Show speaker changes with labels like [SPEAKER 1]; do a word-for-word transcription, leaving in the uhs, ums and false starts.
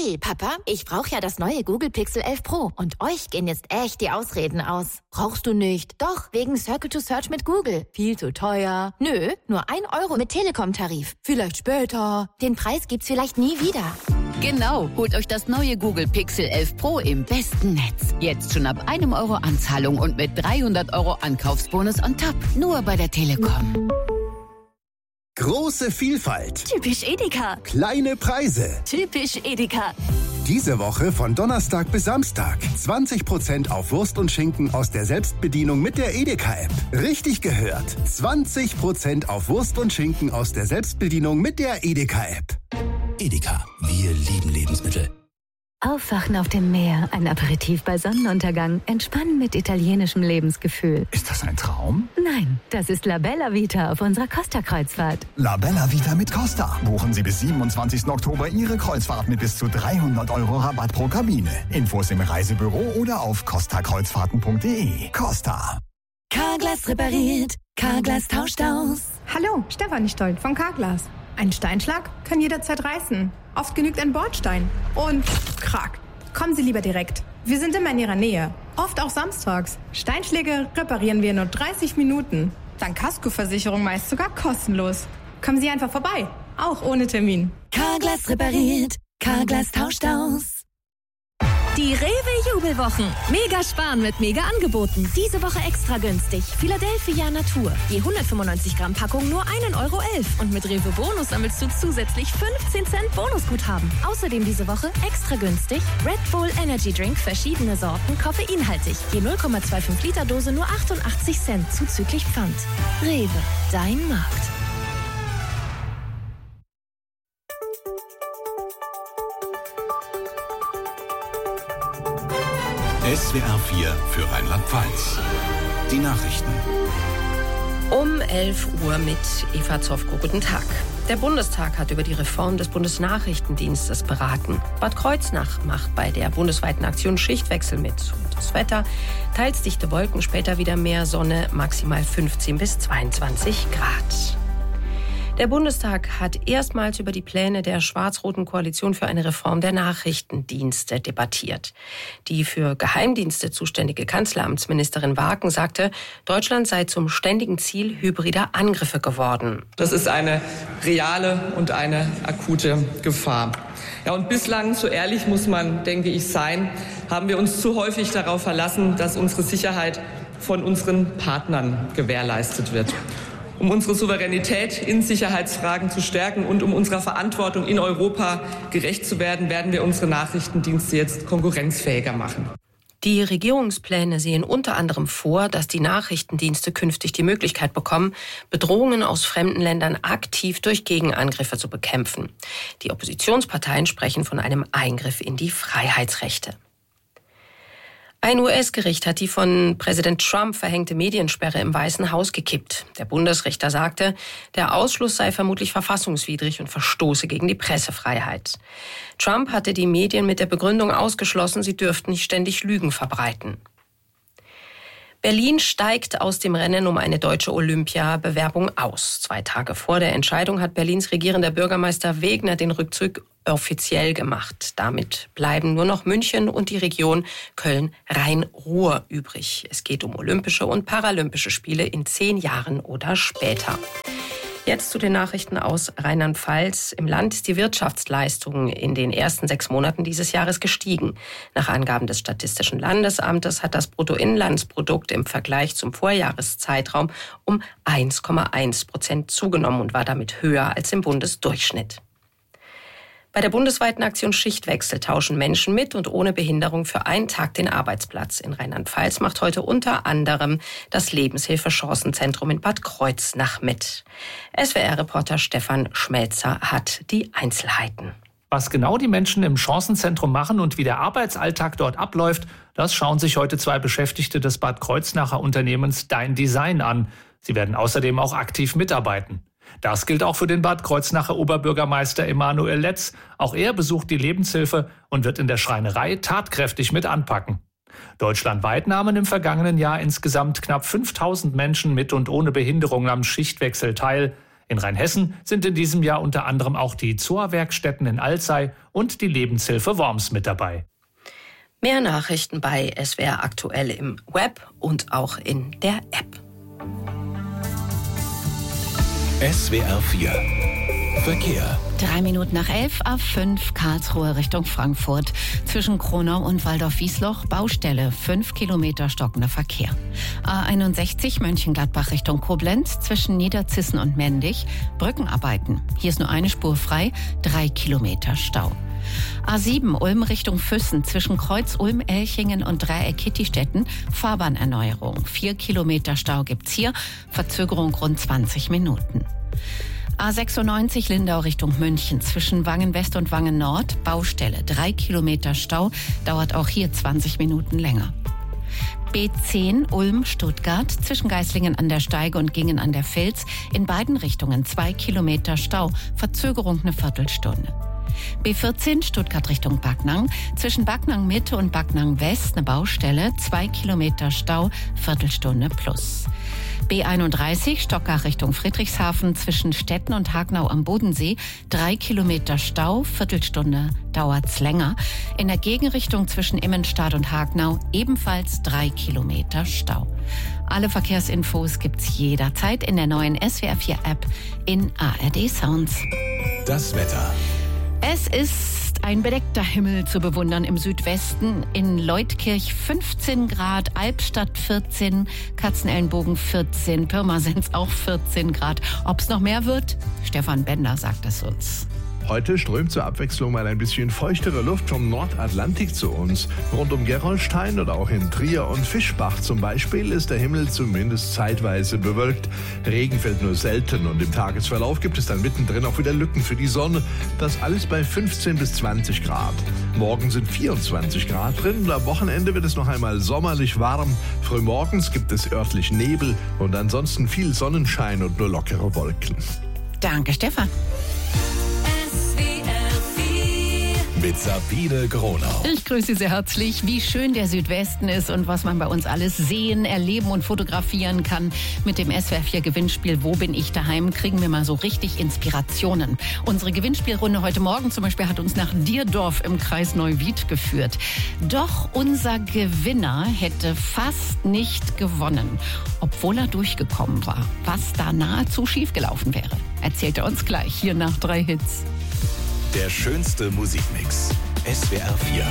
[SPEAKER 1] Hey Papa, ich brauche ja das neue Google Pixel elf Pro und euch gehen jetzt echt die Ausreden aus. Brauchst du nicht? Doch, wegen Circle to Search mit Google. Viel zu teuer. Nö, nur ein Euro mit Telekom-Tarif. Vielleicht später. Den Preis gibt's vielleicht nie wieder.
[SPEAKER 2] Genau, holt euch das neue Google Pixel elf Pro im besten Netz. Jetzt schon ab einem Euro Anzahlung und mit dreihundert Euro Ankaufsbonus on top. Nur bei der Telekom.
[SPEAKER 3] Große Vielfalt.
[SPEAKER 4] Typisch Edeka.
[SPEAKER 3] Kleine Preise.
[SPEAKER 4] Typisch Edeka.
[SPEAKER 3] Diese Woche von Donnerstag bis Samstag. zwanzig Prozent auf Wurst und Schinken aus der Selbstbedienung mit der Edeka-App. Richtig gehört. zwanzig Prozent auf Wurst und Schinken aus der Selbstbedienung mit der Edeka-App.
[SPEAKER 5] Edeka, wir lieben Lebensmittel.
[SPEAKER 6] Aufwachen auf dem Meer, ein Aperitif bei Sonnenuntergang, entspannen mit italienischem Lebensgefühl.
[SPEAKER 5] Ist das ein Traum?
[SPEAKER 6] Nein, das ist La Bella Vita auf unserer Costa-Kreuzfahrt.
[SPEAKER 5] La Bella Vita mit Costa. Buchen Sie bis siebenundzwanzigsten Oktober Ihre Kreuzfahrt mit bis zu dreihundert Euro Rabatt pro Kabine. Infos im Reisebüro oder auf costa kreuzfahrten punkt de. Costa.
[SPEAKER 4] Carglass repariert, Carglass tauscht aus.
[SPEAKER 7] Hallo, Stefanie Stolt von Carglass. Ein Steinschlag kann jederzeit reißen. Oft genügt ein Bordstein. Und krack. Kommen Sie lieber direkt. Wir sind immer in Ihrer Nähe. Oft auch samstags. Steinschläge reparieren wir in nur dreißig Minuten. Dank Kaskoversicherung meist sogar kostenlos. Kommen Sie einfach vorbei. Auch ohne Termin.
[SPEAKER 4] Carglass repariert, Carglass tauscht aus. Die Rewe-Jubelwochen. Mega sparen mit Mega-Angeboten. Diese Woche extra günstig. Philadelphia Natur. Je hundertfünfundneunzig Gramm Packung nur ein Euro elf. Und mit Rewe Bonus sammelst du zusätzlich fünfzehn Cent Bonusguthaben. Außerdem diese Woche extra günstig Red Bull Energy Drink, verschiedene Sorten, koffeinhaltig. Je null Komma fünfundzwanzig Liter Dose nur achtundachtzig Cent zuzüglich Pfand. Rewe, dein Markt.
[SPEAKER 8] S W R vier für Rheinland-Pfalz. Die Nachrichten.
[SPEAKER 9] Um elf Uhr mit Eva Zofko. Guten Tag. Der Bundestag hat über die Reform des Bundesnachrichtendienstes beraten. Bad Kreuznach macht bei der bundesweiten Aktion Schichtwechsel mit. Und das Wetter: teils dichte Wolken, später wieder mehr Sonne, maximal fünfzehn bis zweiundzwanzig Grad. Der Bundestag hat erstmals über die Pläne der schwarz-roten Koalition für eine Reform der Nachrichtendienste debattiert. Die für Geheimdienste zuständige Kanzleramtsministerin Waken sagte, Deutschland sei zum ständigen Ziel hybrider Angriffe geworden.
[SPEAKER 10] Das ist eine reale und eine akute Gefahr. Ja, und bislang, so ehrlich muss man, denke ich, sein, haben wir uns zu häufig darauf verlassen, dass unsere Sicherheit von unseren Partnern gewährleistet wird. Um unsere Souveränität in Sicherheitsfragen zu stärken und um unserer Verantwortung in Europa gerecht zu werden, werden wir unsere Nachrichtendienste jetzt konkurrenzfähiger machen.
[SPEAKER 9] Die Regierungspläne sehen unter anderem vor, dass die Nachrichtendienste künftig die Möglichkeit bekommen, Bedrohungen aus fremden Ländern aktiv durch Gegenangriffe zu bekämpfen. Die Oppositionsparteien sprechen von einem Eingriff in die Freiheitsrechte. Ein U S-Gericht hat die von Präsident Trump verhängte Mediensperre im Weißen Haus gekippt. Der Bundesrichter sagte, der Ausschluss sei vermutlich verfassungswidrig und verstoße gegen die Pressefreiheit. Trump hatte die Medien mit der Begründung ausgeschlossen, sie dürften nicht ständig Lügen verbreiten. Berlin steigt aus dem Rennen um eine deutsche Olympia-Bewerbung aus. Zwei Tage vor der Entscheidung hat Berlins regierender Bürgermeister Wegner den Rückzug offiziell gemacht. Damit bleiben nur noch München und die Region Köln-Rhein-Ruhr übrig. Es geht um Olympische und Paralympische Spiele in zehn Jahren oder später. Jetzt zu den Nachrichten aus Rheinland-Pfalz. Im Land ist die Wirtschaftsleistung in den ersten sechs Monaten dieses Jahres gestiegen. Nach Angaben des Statistischen Landesamtes hat das Bruttoinlandsprodukt im Vergleich zum Vorjahreszeitraum um eins Komma eins Prozent zugenommen und war damit höher als im Bundesdurchschnitt. Bei der bundesweiten Aktion Schichtwechsel tauschen Menschen mit und ohne Behinderung für einen Tag den Arbeitsplatz. In Rheinland-Pfalz macht heute unter anderem das Lebenshilfe-Chancenzentrum in Bad Kreuznach mit. S W R-Reporter Stefan Schmelzer hat die Einzelheiten.
[SPEAKER 11] Was genau die Menschen im Chancenzentrum machen und wie der Arbeitsalltag dort abläuft, das schauen sich heute zwei Beschäftigte des Bad Kreuznacher Unternehmens Dein Design an. Sie werden außerdem auch aktiv mitarbeiten. Das gilt auch für den Bad Kreuznacher Oberbürgermeister Emanuel Letz. Auch er besucht die Lebenshilfe und wird in der Schreinerei tatkräftig mit anpacken. Deutschlandweit nahmen im vergangenen Jahr insgesamt knapp fünftausend Menschen mit und ohne Behinderung am Schichtwechsel teil. In Rheinhessen sind in diesem Jahr unter anderem auch die Zoa-Werkstätten in Alzey und die Lebenshilfe Worms mit dabei.
[SPEAKER 9] Mehr Nachrichten bei S W R aktuell im Web und auch in der App.
[SPEAKER 8] S W R vier Verkehr.
[SPEAKER 2] Drei Minuten nach elf, A fünf Karlsruhe Richtung Frankfurt. Zwischen Kronau und Waldorf-Wiesloch Baustelle, fünf Kilometer stockender Verkehr. A einundsechzig Mönchengladbach Richtung Koblenz, zwischen Niederzissen und Mendig Brückenarbeiten. Hier ist nur eine Spur frei, drei Kilometer Stau. A sieben Ulm Richtung Füssen, zwischen Kreuz Ulm, Elchingen und Dreieck-Kittistetten Fahrbahnerneuerung. Vier Kilometer Stau gibt's hier, Verzögerung rund zwanzig Minuten. A sechsundneunzig Lindau Richtung München, zwischen Wangen West und Wangen Nord Baustelle. Drei Kilometer Stau, dauert auch hier zwanzig Minuten länger. B zehn Ulm Stuttgart, zwischen Geislingen an der Steige und Gingen an der Vils, in beiden Richtungen zwei Kilometer Stau, Verzögerung eine Viertelstunde. B vierzehn Stuttgart Richtung Backnang, zwischen Backnang Mitte und Backnang West eine Baustelle, zwei Kilometer Stau, Viertelstunde plus. B einunddreißig Stockach Richtung Friedrichshafen, zwischen Stetten und Hagnau am Bodensee, drei Kilometer Stau, Viertelstunde dauert's länger. In der Gegenrichtung zwischen Immenstadt und Hagnau ebenfalls drei Kilometer Stau. Alle Verkehrsinfos gibt's jederzeit in der neuen S W R vier App in A R D Sounds.
[SPEAKER 8] Das Wetter.
[SPEAKER 2] Es ist ein bedeckter Himmel zu bewundern im Südwesten. In Leutkirch fünfzehn Grad, Albstadt vierzehn, Katzenelnbogen vierzehn, Pirmasens auch vierzehn Grad. Ob es noch mehr wird? Stefan Bender sagt es uns.
[SPEAKER 12] Heute strömt zur Abwechslung mal ein bisschen feuchtere Luft vom Nordatlantik zu uns. Rund um Gerolstein oder auch in Trier und Fischbach zum Beispiel ist der Himmel zumindest zeitweise bewölkt. Regen fällt nur selten und im Tagesverlauf gibt es dann mittendrin auch wieder Lücken für die Sonne. Das alles bei fünfzehn bis zwanzig Grad. Morgen sind vierundzwanzig Grad drin und am Wochenende wird es noch einmal sommerlich warm. Frühmorgens gibt es örtlich Nebel und ansonsten viel Sonnenschein und nur lockere Wolken.
[SPEAKER 2] Danke, Stefan.
[SPEAKER 8] Mit Sabine Gronau.
[SPEAKER 2] Ich grüße Sie sehr herzlich. Wie schön der Südwesten ist und was man bei uns alles sehen, erleben und fotografieren kann. Mit dem S W R vier Gewinnspiel Wo bin ich daheim kriegen wir mal so richtig Inspirationen. Unsere Gewinnspielrunde heute Morgen zum Beispiel hat uns nach Dierdorf im Kreis Neuwied geführt. Doch unser Gewinner hätte fast nicht gewonnen, obwohl er durchgekommen war. Was da nahezu schiefgelaufen wäre, erzählt er uns gleich hier nach drei Hits.
[SPEAKER 8] Der schönste Musikmix. S W R vier.